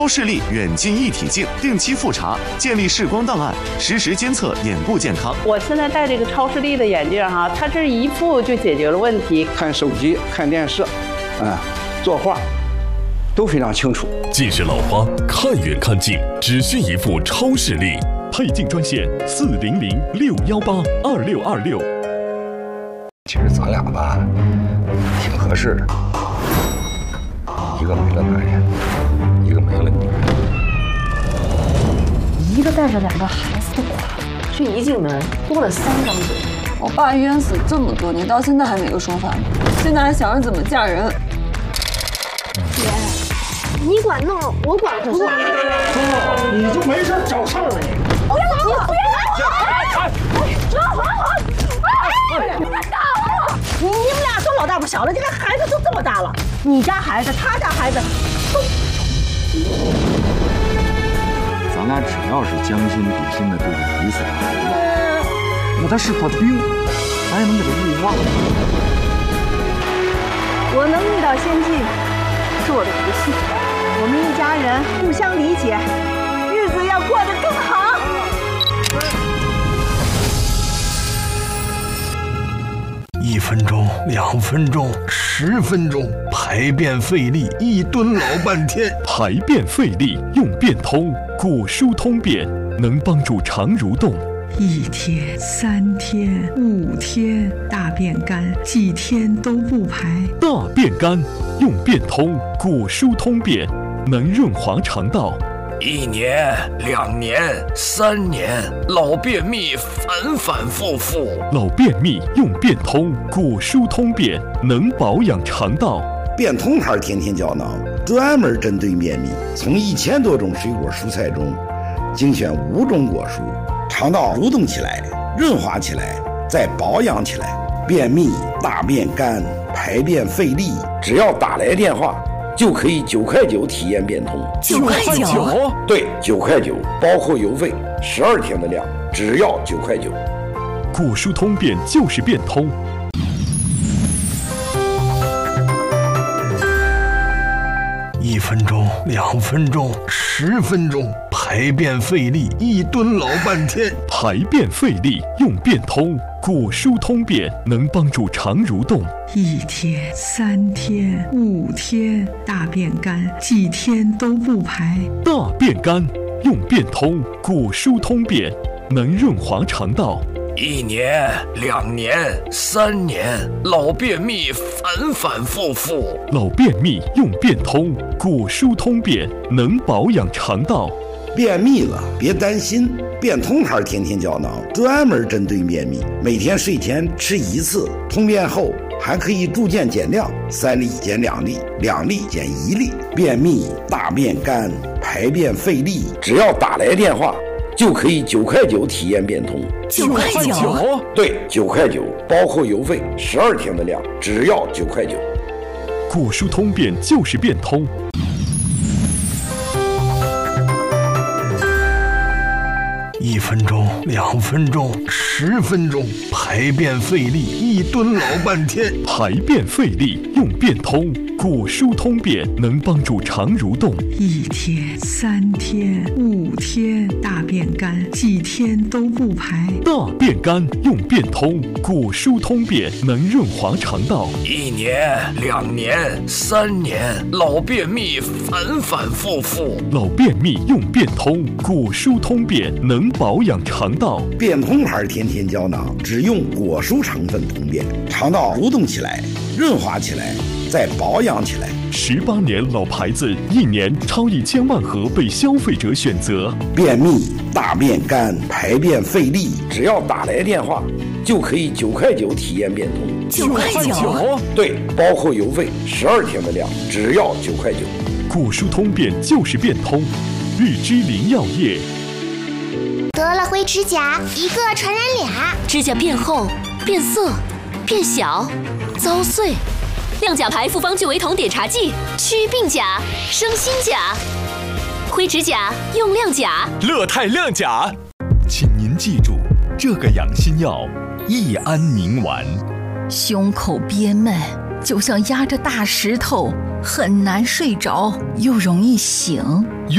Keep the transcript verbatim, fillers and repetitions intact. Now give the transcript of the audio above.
超视力远近一体镜定期复查，建立视光档案，实时监测眼部健康。 我现在戴这个超视力的眼镜哈，它这一副就解决了问题。 看手机、看电视，啊，作画都非常清楚。 近视老花看远看近，只需一副超视力。配镜专线四零零六幺八二六二六。 其实咱俩吧，挺合适的。一个没了男人，一个没了女人。 一个带着两个孩子的寡妇，这一进门多了三张嘴。 我爸冤死这么多年，到现在还没有说法，现在还想着怎么嫁人。 姐，你管弄，我管不住。 哥，你就没事找事儿了你。 不要打我！不要打我！你们打我！你你们俩都老大不小了，这个孩子都这么大了，你家孩子，他家孩子都。 咱俩只要是将心比心的对待彼此的孩子，那他是块冰，咱也能给他雾化。 我能遇到先进，是我的不幸。我们一家人互相理解，日子要过得更好。 一分钟，两分钟，十分钟，排便费力，一蹲老半天。 排便费力用便通，果蔬通便能帮助肠蠕动。 一天、三天、五天，大便干，几天都不排。 大便干用便通，果蔬通便能润滑肠道。 一年、两年、三年，老便秘反反复复。 老便秘用便通，果蔬通便能保养肠道。 便通牌天天胶囊专门针对便秘，从一千多种水果蔬菜中精选五种果蔬，肠道蠕动起来，润滑起来，再保养起来。便秘、大便干、排便费力，只要打来电话就可以九块九体验便通。 九块九？ 对，九块九，包括邮费，十二天的量，只要九块九。 果蔬通便就是便通。 一分钟，两分钟，十分钟，排便费力，一蹲老半天。 排便费力用便通，果蔬通便能帮助肠蠕动。 一天、三天、五天，大便干，几天都不排。 大便干用便通，果蔬通便能润滑肠道。 一年、两年、三年，老便秘反反复复。 老便秘用便通，果蔬通便能保养肠道。 便秘了别担心，便通牌天天胶囊专门针对便秘，每天睡前吃一次，通便后还可以逐渐减量，三粒减两粒，两粒减一粒。便秘、大便干、排便费力，只要打来电话就可以九块九体验便通。 九块九？ 对，九块九，包括邮费，十二天的量，只要九块九。 果蔬通便就是便通。 一分钟，两分钟，十分钟，排便费力，一蹲老半天。 排便费力用便通，果蔬通便能帮助肠蠕动。 一天、三天、五天，大便干，几天都不排。 大便干用便通，果蔬通便能润滑肠道。 一年、两年、三年，老便秘反反复复。 老便秘用便通，果蔬通便能保养肠道。 便通牌天天胶囊只用果蔬成分通便，肠道蠕动起来，润滑起来，再保养起来。 十八年老牌子，一年超一千万盒被消费者选择。 便秘、大便干、排便费力，只要打来电话就可以九块九体验便通。 九块九？ 对，包括邮费，十二天的量，只要九块九。 果蔬通便就是便通，日之林药业。 得了灰指甲，一个传染俩， 指甲变厚、变色、变小、遭碎。亮甲牌复方聚维酮碘茶剂，祛病甲，生新甲。灰指甲用亮甲， 乐泰亮甲。请您记住，这个养心药益安宁丸。 胸口憋闷，就像压着大石头，很难睡着，又容易醒。